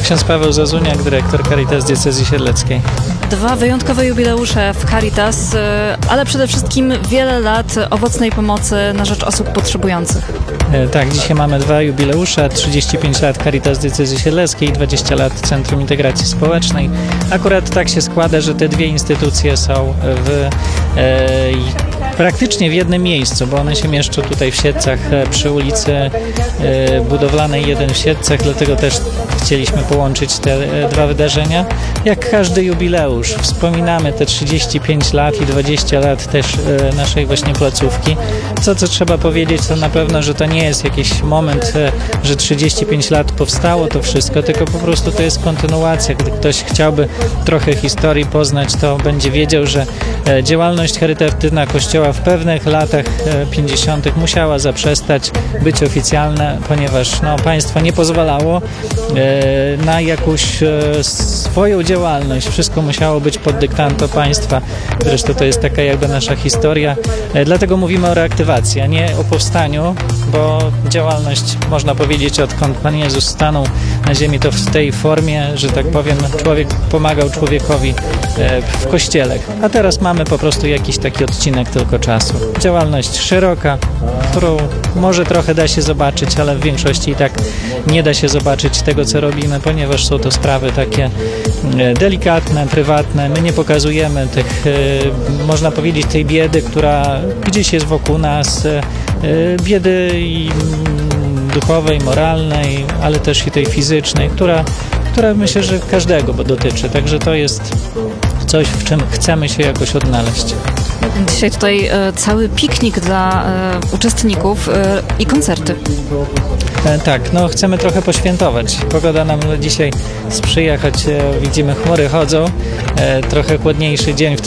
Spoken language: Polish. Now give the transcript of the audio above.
Ksiądz Paweł Zazuniak, dyrektor Caritas Diecezji Siedleckiej. 2 wyjątkowe jubileusze w Caritas, ale przede wszystkim wiele lat owocnej pomocy na rzecz osób potrzebujących. Tak, dzisiaj mamy 2 jubileusze, 35 lat Caritas Diecezji Siedleckiej, 20 lat Centrum Integracji Społecznej. Akurat tak się składa, że te 2 instytucje są praktycznie w jednym miejscu, bo one się mieszczą tutaj w Siedlcach przy ulicy Budowlanej 1 w Siedlcach, dlatego też chcieliśmy połączyć te 2 wydarzenia. Jak każdy jubileusz, wspominamy te 35 lat i 20 lat też naszej właśnie placówki. Co trzeba powiedzieć, to na pewno, że to nie jest jakiś moment, że 35 lat powstało to wszystko, tylko po prostu to jest kontynuacja. Gdy ktoś chciałby trochę historii poznać, to będzie wiedział, że działalność charytatywna Kościoła w pewnych latach 50. musiała zaprzestać być oficjalna, ponieważ państwo nie pozwalało na jakąś swoją działalność. Wszystko musiało być pod dyktando państwa. Zresztą to jest taka jakby nasza historia. Dlatego mówimy o reaktywacji, a nie o powstaniu, bo działalność, można powiedzieć, odkąd Pan Jezus stanął na ziemi, to w tej formie, że tak powiem, człowiek pomagał człowiekowi w Kościele. A teraz mamy po prostu jakiś taki odcinek tylko czasu. Działalność szeroka, którą może trochę da się zobaczyć, ale w większości i tak nie da się zobaczyć tego, co robimy, ponieważ są to sprawy takie delikatne, prywatne. My nie pokazujemy tych, można powiedzieć, tej biedy, która gdzieś jest wokół nas, biedy i duchowej, moralnej, ale też i tej fizycznej, która myślę, że każdego dotyczy. Także to jest coś, w czym chcemy się jakoś odnaleźć. Dzisiaj tutaj cały piknik dla uczestników i koncerty. Tak, chcemy trochę poświętować. Pogoda nam dzisiaj sprzyja, choć widzimy, chmury chodzą. Trochę chłodniejszy dzień w